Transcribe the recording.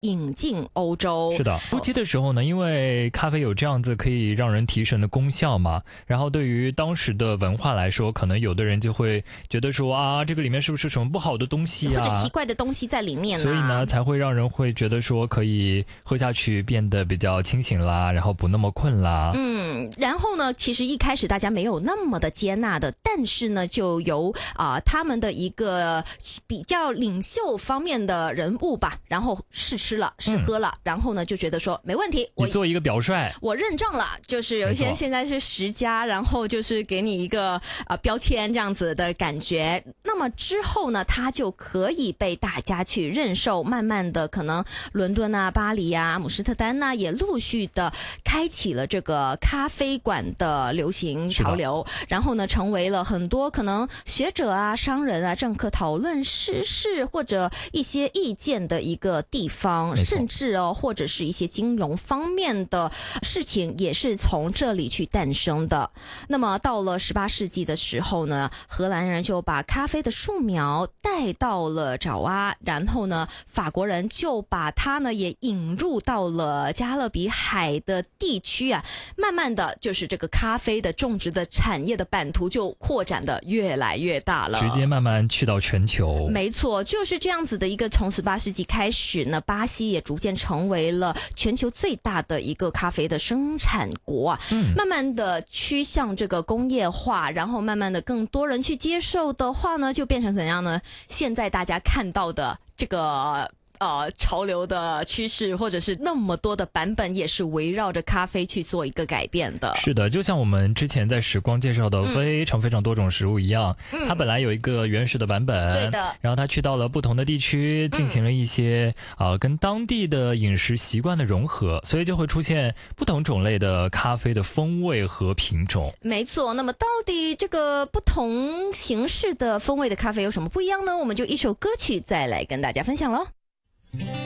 引进欧洲。 是的，初期的时候呢，因为咖啡有这样子可以让人提神的功效嘛，然后对于当时的文化来说，可能有的人就会觉得说啊，这个里面是不是什么不好的东西啊， 或者奇怪的东西在里面啊， 所以呢才会让人会觉得说可以喝下去变得比较清醒啦，然后不那么困啦。 然后呢，其实一开始大家没有那么的接纳的，但是呢，就由他们的一个比较领袖方面的人物吧，然后试吃了试喝了，然后呢就觉得说没问题， 你做一个表率， 我认账了，就是有一些现在是10家，然后就是给你一个标签这样子的感觉。那么之后呢，它就可以被大家去认受，慢慢的可能伦敦啊、巴黎啊、阿姆斯特丹啊，也陆续的开启了这个咖啡馆的流行潮流，然后呢，成为了很多可能学者啊、商人啊、政客讨论时事或者一些意见的一个地方，甚至或者是一些金融方面的事情也是从这里去诞生的。那么到了18世纪的时候呢，荷兰人就把咖啡的树苗带到了爪哇，然后呢，法国人就把它呢也引入到了加勒比海的地区啊，慢慢的就是这个咖啡的种植的产业的版图就扩展的越来越大了， 直接慢慢去到全球。 没错，就是这样子的一个，从18世纪开始呢，巴西也逐渐成为了全球最大的一个咖啡的生产国啊，慢慢的趋向这个工业化，然后慢慢的更多人去接受的话呢，就变成怎样呢？现在大家看到的这个潮流的趋势，或者是那么多的版本，也是围绕着咖啡去做一个改变的。 是的，就像我们之前在时光介绍的非常非常多种食物一样，它本来有一个原始的版本， 对的， 然后它去到了不同的地区，进行了一些跟当地的饮食习惯的融合，所以就会出现不同种类的咖啡的风味和品种。 没错，那么到底这个不同形式的风味的咖啡有什么不一样呢？我们就一首歌曲再来跟大家分享咯。